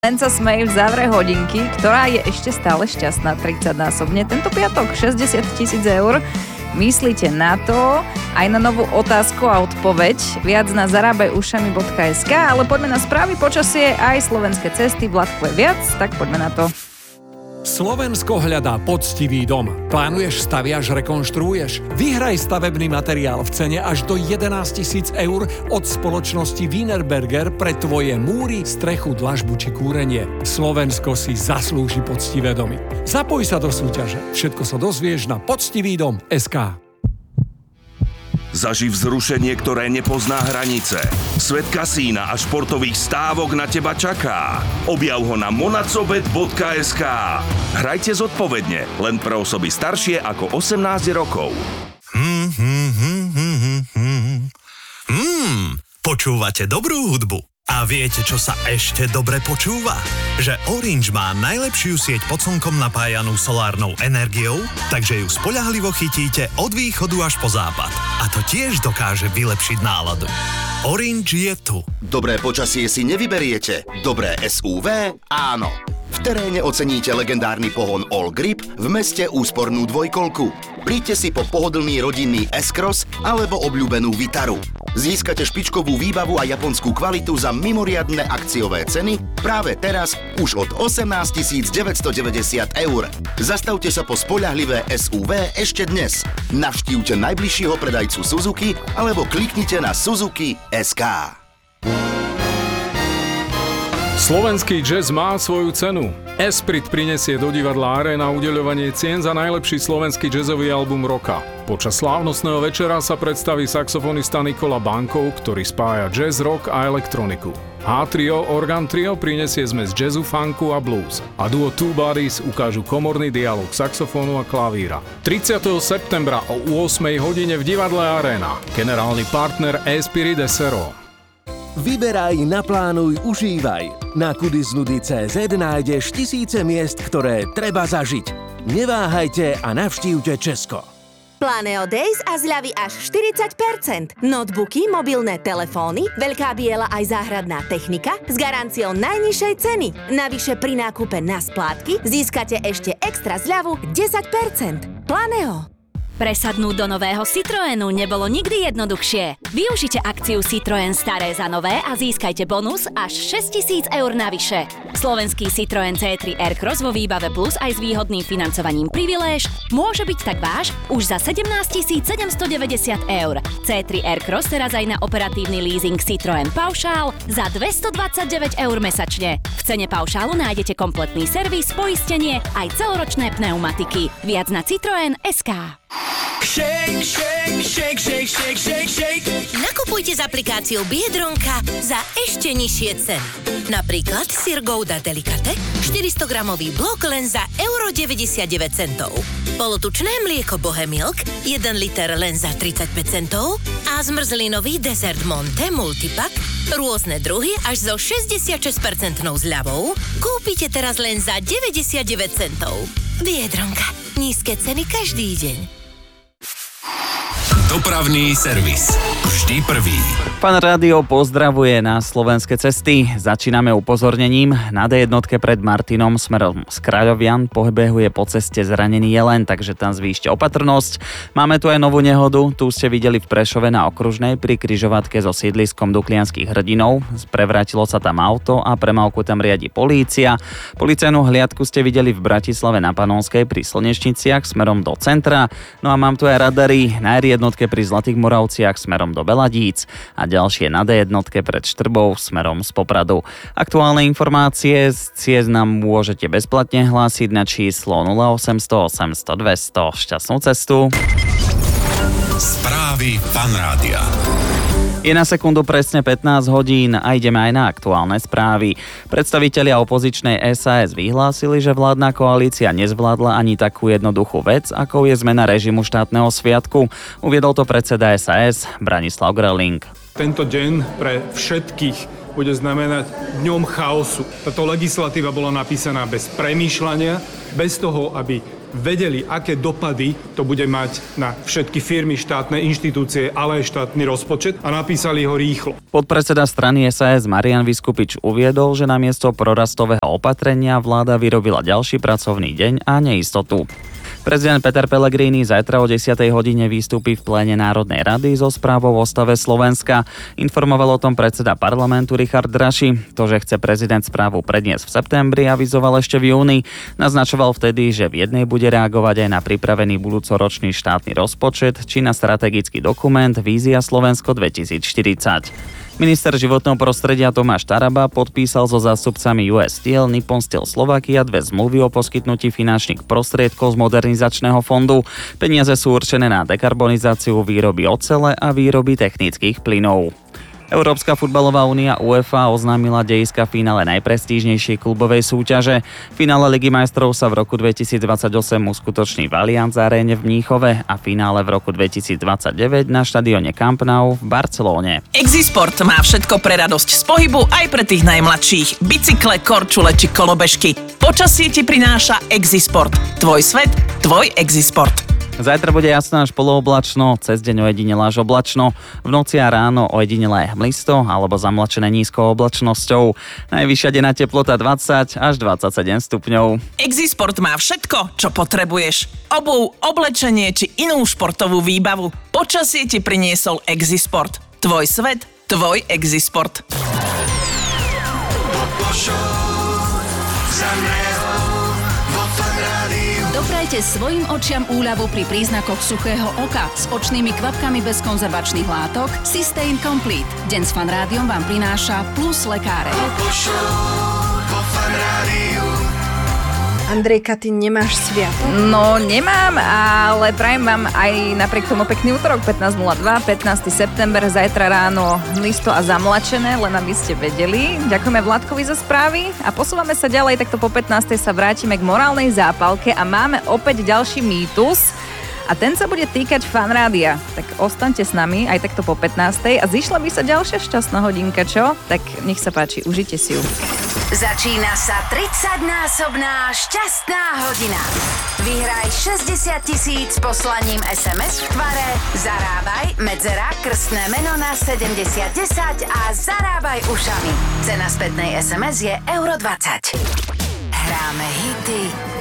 Len sa smej v závere hodinky, ktorá je ešte stále šťastná 30-násobne. Tento piatok 60 000 eur. Myslíte na to, aj na novú otázku a odpoveď. Viac na zarábajušami.sk, ale poďme na správy, počasie aj slovenské cesty. Vladko je viac, tak poďme na to. Slovensko hľadá poctivý dom. Plánuješ, staviaš, rekonštruuješ? Vyhraj stavebný materiál v cene až do 11 000 eur od spoločnosti Wienerberger pre tvoje múry, strechu, dlažbu či kúrenie. Slovensko si zaslúži poctivé domy. Zapoj sa do súťaže. Všetko sa dozvieš na poctivýdom.sk. Zaži vzrušenie, ktoré nepozná hranice. Svet kasína a športových stávok na teba čaká. Objav ho na monacobet.sk. Hrajte zodpovedne, len pre osoby staršie ako 18 rokov. Počúvate dobrú hudbu. A viete, čo sa ešte dobre počúva? Že Orange má najlepšiu sieť pod slnkom napájanú solárnou energiou, takže ju spoľahlivo chytíte od východu až po západ. A to tiež dokáže vylepšiť náladu. Orange je tu. Dobré počasie si nevyberiete. Dobré SUV? Áno. V teréne oceníte legendárny pohon All Grip, v meste úspornú dvojkolku. Príďte si po pohodlný rodinný S-Cross alebo obľúbenú Vitaru. Získate špičkovú výbavu a japonskú kvalitu za mimoriadne akciové ceny práve teraz už od 18 990 eur. Zastavte sa po spoľahlivé SUV ešte dnes. Navštívte najbližšieho predajcu Suzuki alebo kliknite na Suzuki.sk. Slovenský jazz má svoju cenu. Esprit prinesie do divadla Arena udeľovanie cien za najlepší slovenský jazzový album roka. Počas slávnostného večera sa predstaví saxofonista Nikola Bankov, ktorý spája jazz, rock a elektroniku. H-trio Organ Trio prinesie zmes jazzu, funku a blues. A duo Two Bodies ukážu komorný dialog saxofónu a klavíra. 30. septembra o 8 hodine v divadle Arena. Generálny partner Esprit de Sero. Vyberaj, naplánuj, užívaj. Na kudiznudy.cz nájdeš tisíce miest, ktoré treba zažiť. Neváhajte a navštívte Česko. Planeo Days a zľavy až 40%. Notebooky, mobilné telefóny, veľká biela aj záhradná technika s garanciou najnižšej ceny. Navyše pri nákupe na splátky získate ešte extra zľavu 10%. Planeo. Presadnúť do nového Citroenu nebolo nikdy jednoduchšie. Využite akciu Citroen staré za nové a získajte bonus až 6 000 eur navyše. Slovenský Citroen C3 Aircross vo výbave plus aj s výhodným financovaním Priviléž môže byť tak váš už za 17 790 eur. C3 Aircross teraz aj na operatívny leasing Citroen Paušál za 229 eur mesačne. V cene paušálu nájdete kompletný servis, poistenie aj celoročné pneumatiky. Viac na Citroen.sk. Shake, shake, shake, shake, shake, shake, shake. Nakupujte s aplikáciou Biedronka za ešte nižšie ceny. Napríklad syr Gouda Delicate 400 gramový blok len za €99. Polotučné mlieko Bohemilk 1 liter len za 35 centov a zmrzlinový dezert Monte Multipack rôzne druhy až so 66% zľavou kúpite teraz len za 99 centov. Biedronka. Nízke ceny každý deň. Dopravný servis. Vždy prvý. Pán Rádio pozdravuje na slovenské cesty. Začíname upozornením. Na D1 pred Martinom smerom z Kráľovian pohybuje po ceste zranený jelen, takže tam zvýšte opatrnosť. Máme tu aj novú nehodu. Tu ste videli v Prešove na Okružnej pri križovatke so sídliskom Duklianských hrdinov. Prevrátilo sa tam auto a premávku tam riadi polícia. Policajnú hliadku ste videli v Bratislave na Panonskej pri Slnečniciach smerom do centra. No a mám tu aj radary na R1 pri Zlatých Moravciach smerom do Beladíc a ďalšie na D1 pred Štrbou smerom z Popradu. Aktuálne informácie z ciest nám môžete bezplatne hlásiť na číslo 0800 800 200. Šťastnú cestu. Správy Fanrádia. Je na sekundu presne 15 hodín a ideme aj na aktuálne správy. Predstavitelia opozičnej SAS vyhlásili, že vládna koalícia nezvládla ani takú jednoduchú vec, ako je zmena režimu štátneho sviatku. Uviedol to predseda SAS Branislav Gröling. Tento deň pre všetkých bude znamenať dňom chaosu. Táto legislatíva bola napísaná bez premýšľania, bez toho, aby vedeli, aké dopady to bude mať na všetky firmy, štátne inštitúcie, ale aj štátny rozpočet a napísali ho rýchlo. Podpredseda strany SAS Marian Vyskupič uviedol, že namiesto prorastového opatrenia vláda vyrobila ďalší pracovný deň a neistotu. Prezident Peter Pellegrini zajtra o 10. hodine vystúpi v pléne Národnej rady so správou o stave Slovenska. Informoval o tom predseda parlamentu Richard Draši. To, že chce prezident správu predniesť v septembri, avizoval ešte v júni. Naznačoval vtedy, že v jednej bude reagovať aj na pripravený budúcoročný štátny rozpočet či na strategický dokument Vízia Slovensko 2040. Minister životného prostredia Tomáš Taraba podpísal so zástupcami US Steel, Nippon Steel Slovakia 2 zmluvy o poskytnutí finančných prostriedkov z modernizačného fondu. Peniaze sú určené na dekarbonizáciu výroby ocele a výroby technických plynov. Európska futbalová únia UEFA oznámila dejiska finále najprestížnejšej klubovej súťaže. Finále Ligy majstrov sa v roku 2028 uskutoční v Allianz Aréne v Mníchove a finále v roku 2029 na štadióne Camp Nou v Barcelóne. Exisport má všetko pre radosť z pohybu aj pre tých najmladších. Bicykle, korčule či kolobežky. Počasie ti prináša Exisport. Tvoj svet, tvoj Exisport. Zajtra bude jasno až polooblačno, cez deň ojedinele až oblačno, v noci a ráno ojedinele aj hmlisto alebo zamlačené nízkou oblačnosťou. Najvyššia denná teplota 20 až 27 stupňov. Exisport má všetko, čo potrebuješ. Obuv, oblečenie či inú športovú výbavu. Počasie ti priniesol Exisport. Tvoj svet, tvoj Exisport. Doprajte svojim očiam úľavu pri príznakoch suchého oka s očnými kvapkami bez konzervačných látok Systane Complete. Deň s Fanrádiom vám prináša Plus lekáre. Andrejka, ty nemáš sviatok? No, nemám, ale prajem vám aj napriek tomu pekný útorok, 15.02, 15. september, zajtra ráno hmlisto a zamlačené, len aby ste vedeli. Ďakujeme Vladkovi za správy a posúvame sa ďalej, takto po 15. sa vrátime k morálnej zápalke a máme opäť ďalší mýtus. A ten sa bude týkať Fanrádia. Tak ostaňte s nami aj takto po 15. a zišla by sa ďalšia šťastná hodinka, čo? Tak nech sa páči, užite si ju. Začína sa 30-násobná šťastná hodina. Vyhraj 60 000 poslaním SMS v tvare Zarábaj, medzera, krstné meno na 7010 a zarábaj ušami. Cena spätnej SMS je €20. Hráme hity